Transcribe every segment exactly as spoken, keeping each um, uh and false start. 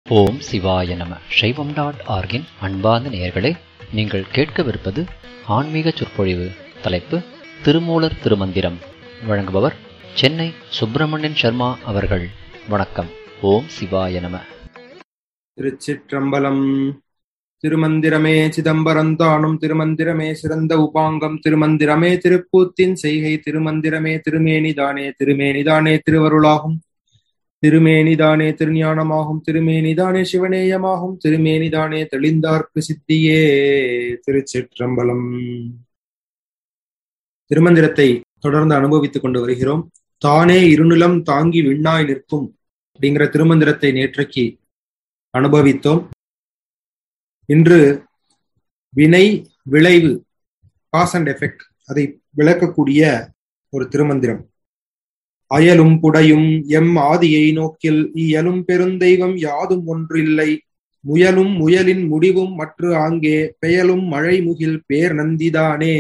ஓம் சிவாய நம. சைவம் டாட் ஆர்கின் அன்பார்ந்த நேயர்களே, நீங்கள் கேட்கவிருப்பது ஆன்மீக சொற்பொழிவு. தலைப்பு திருமூலர் திருமந்திரம். வழங்குபவர் சென்னை சுப்பிரமணியன் சர்மா அவர்கள். வணக்கம். ஓம் சிவாய நம. திருச்சிற்றம்பலம். திருமந்திரமே சிதம்பரந்தானும் திருமந்திரமே சிறந்த உபாங்கம் திருமந்திரமே திருப்பூத்தின் செய்கை திருமந்திரமே திருமேனிதானே திருமேனிதானே திருவருளாகும் திருமேனிதானே திருஞானமாகும் திருமேனிதானே சிவநேயமாகும் திருமேனிதானே தெளிந்தார்க்கு சித்தியே. திருச்சிற்றம்பலம். திருமந்திரத்தை தொடர்ந்து அனுபவித்துக் கொண்டு வருகிறோம். தானே இருநிலம் தாங்கி விண்ணாய் நிற்கும் அப்படிங்கிற திருமந்திரத்தை நேற்றைக்கு அனுபவித்தோம். இன்று வினை விளைவு, காஸ் அண்ட் எஃபெக்ட், அதை விளக்கக்கூடிய ஒரு திருமந்திரம். அயலும் புடையும் எம் ஆதியை நோக்கில் இயலும் பெருந்தெய்வம் யாதும் ஒன்றில்லை, முயலும் முயலின் முடிவும் மற்ற ஆங்கே பெயலும் மழை முகில் பேர் நந்திதானே.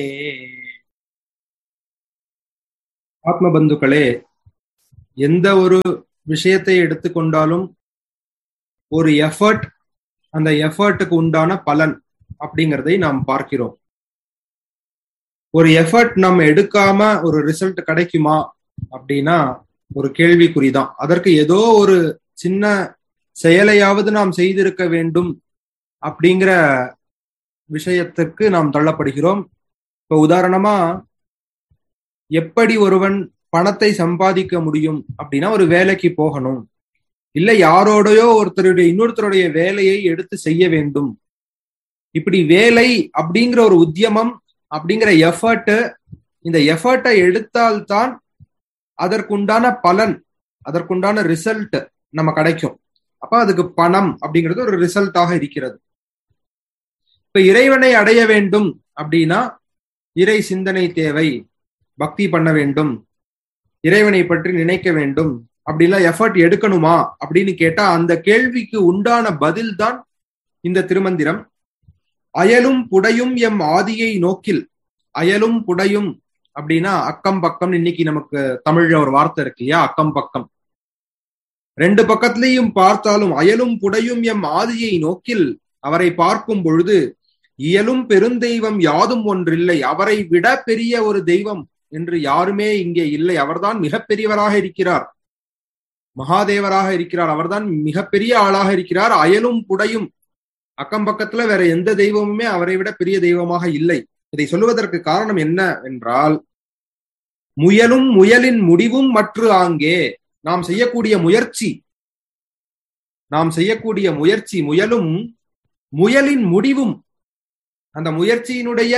ஆத்மபந்துக்களே, எந்த ஒரு விஷயத்தை எடுத்துக்கொண்டாலும் ஒரு எஃபர்ட், அந்த எஃபர்ட்டுக்கு உண்டான பலன் அப்படிங்கிறதை நாம் பார்க்கிறோம். ஒரு எஃபர்ட் நம்ம எடுக்காம ஒரு ரிசல்ட் கிடைக்குமா அப்படின்னா ஒரு கேள்விக்குறிதான். அதற்கு ஏதோ ஒரு சின்ன செயலையாவது நாம் செய்திருக்க வேண்டும் அப்படிங்கிற விஷயத்திற்கு நாம் தள்ளப்படுகிறோம். இப்ப உதாரணமா, எப்படி ஒருவன் பணத்தை சம்பாதிக்க முடியும் அப்படின்னா ஒரு வேலைக்கு போகணும், இல்ல யாரோடையோ ஒருத்தருடைய இன்னொருத்தருடைய வேலையை எடுத்து செய்ய வேண்டும். இப்படி வேலை அப்படிங்கிற ஒரு உத்தியமம் அப்படிங்கிற எஃபர்ட், இந்த எஃபர்ட்டை எடுத்தால்தான் அதற்குண்டான பலன், அதற்குண்டான ரிசல்ட் நம்ம கிடைக்கும். அப்ப அதுக்கு பணம் அப்படிங்கிறது ஒரு ரிசல்ட்டாக இருக்கிறது. இப்ப இறைவனை அடைய வேண்டும் அப்படின்னா இறை சிந்தனை தேவை, பக்தி பண்ண வேண்டும், இறைவனை பற்றி நினைக்க வேண்டும். அப்படிலாம் எஃபர்ட் எடுக்கணுமா அப்படின்னு கேட்டா அந்த கேள்விக்கு உண்டான பதில் தான் இந்த திருமந்திரம். அயலும் புடையும் எம் ஆதியை நோக்கில். அயலும் புடையும் அப்படின்னா அக்கம் பக்கம். இன்னைக்கு நமக்கு தமிழ்ல ஒரு வார்த்தை இருக்கு இல்லையா, அக்கம் பக்கம். ரெண்டு பக்கத்திலையும் பார்த்தாலும் அயலும் புடையும் எம் ஆதியை நோக்கில், அவரை பார்க்கும் பொழுது இயலும் பெருந்தெய்வம் யாதும் ஒன்றில்லை, அவரை விட பெரிய ஒரு தெய்வம் என்று யாருமே இங்கே இல்லை. அவர்தான் மிகப்பெரியவராக இருக்கிறார், மகாதேவராக இருக்கிறார், அவர்தான் மிகப்பெரிய ஆளாக இருக்கிறார். அயலும் புடையும், அக்கம் பக்கத்துல வேற எந்த தெய்வமுமே அவரை விட பெரிய தெய்வமாக இல்லை. இதை சொல்லுவதற்கு காரணம் என்ன என்றால், முயலும் முயலின் முடிவும் மற்ற ஆங்கே, நாம் செய்யக்கூடிய முயற்சி, நாம் செய்யக்கூடிய முயற்சி முயலும் முயலின் முடிவும், அந்த முயற்சியினுடைய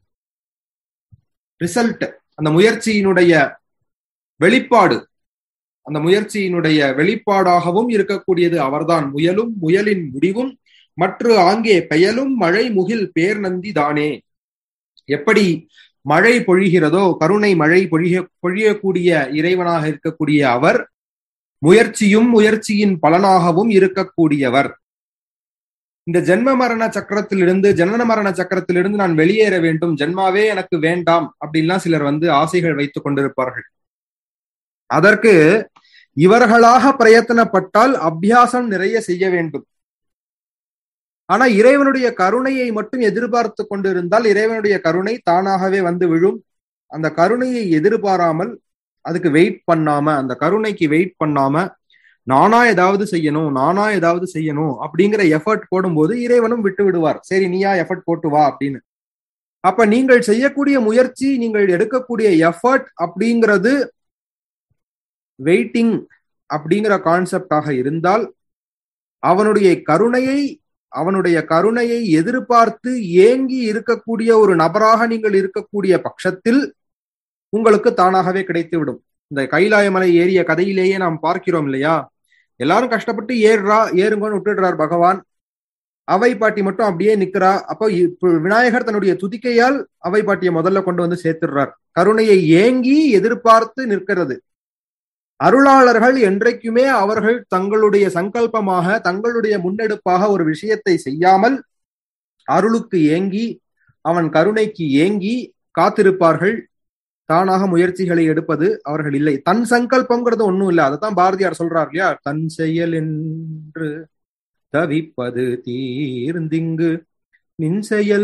ரிசல்ட், அந்த முயற்சியினுடைய வெளிப்பாடு, அந்த முயற்சியினுடைய வெளிப்பாடாகவும் இருக்கக்கூடியது அவர்தான். முயலும் முயலின் முடிவும் மற்ற ஆங்கே பெயலும் மழை முகில் பேர் நந்தி தானே. எப்படி மழை பொழிகிறதோ, கருணை மழை பொழிய பொழியக்கூடிய இறைவனாக இருக்கக்கூடிய அவர் முயற்சியும் முயற்சியின் பலனாகவும் இருக்கக்கூடியவர். இந்த ஜென்ம மரண சக்கரத்திலிருந்து, ஜனன மரண சக்கரத்திலிருந்து நான் வெளியேற வேண்டும், ஜென்மாவே எனக்கு வேண்டாம் அப்படின்லாம் சிலர் வந்து ஆசைகள் வைத்துக் கொண்டிருப்பார்கள். அதற்கு இவர்களாக பிரயத்தனப்பட்டால் அபியாசம் நிறைய செய்ய வேண்டும். ஆனா இறைவனுடைய கருணையை மட்டும் எதிர்பார்த்து கொண்டிருந்தால் இறைவனுடைய கருணை தானாகவே வந்து விழும். அந்த கருணையை எதிர்பாராமல், அதுக்கு வெயிட் பண்ணாம, அந்த கருணைக்கு வெயிட் பண்ணாம நானா ஏதாவது செய்யணும், நானா ஏதாவது செய்யணும் அப்படிங்கிற எஃபர்ட் போடும்போது இறைவனும் விட்டு விடுவார். சரி, நீயா எஃபர்ட் போட்டு வா அப்படின்னு. அப்ப நீங்கள் செய்யக்கூடிய முயற்சி, நீங்கள் எடுக்கக்கூடிய எஃபர்ட் அப்படிங்கிறது வெயிட்டிங் அப்படிங்கிற கான்செப்டாக இருந்தால், அவனுடைய கருணையை அவனுடைய கருணையை எதிர்பார்த்து ஏங்கி இருக்கக்கூடிய ஒரு நபராக நீங்கள் இருக்கக்கூடிய பட்சத்தில் உங்களுக்கு தானாகவே கிடைத்துவிடும். இந்த கைலாயமலை ஏறிய கதையிலேயே நாம் பார்க்கிறோம் இல்லையா, எல்லாரும் கஷ்டப்பட்டு ஏறுறா, ஏறுங்கன்னு விட்டுடுறார் பகவான். அவை பாட்டி மட்டும் அப்படியே நிக்கிறா. அப்போ விநாயகர் தன்னுடைய துதிக்கையால் அவை பாட்டியை முதல்ல கொண்டு வந்து சேர்த்துடுறார். கருணையை ஏங்கி எதிர்பார்த்து நிற்கிறது. அருளாளர்கள் என்றைக்குமே அவர்கள் தங்களுடைய சங்கல்பமாக, தங்களுடைய முன்னெடுப்பாக ஒரு விஷயத்தை செய்யாமல் அருளுக்கு ஏங்கி, அவன் கருணைக்கு ஏங்கி காத்திருப்பார்கள். தானாக முயற்சிகளை எடுப்பது அவர்கள் இல்லை. தன் சங்கல்பம்ங்கிறது ஒண்ணும் இல்லை. அதைத்தான் பாரதியார் சொல்றார் இல்லையா, தன் செயல் என்று தவிப்பது தீர்ந்திங்கு நின்செயல்